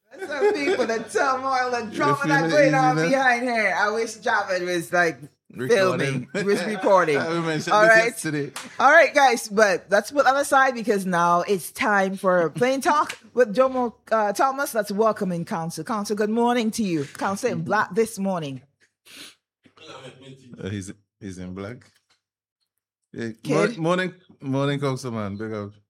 Some people, the turmoil, the drama that going on behind here. I wish Javed was like filming, was reporting. We mentioned All this right, yesterday. all right, guys. But let's put that aside because now it's time for Plain Talk with Jomo Thomas. Let's welcome in Council. Council, good morning to you. Council in black this morning. He's in black. Yeah, Kid. morning, Councilman. Big up.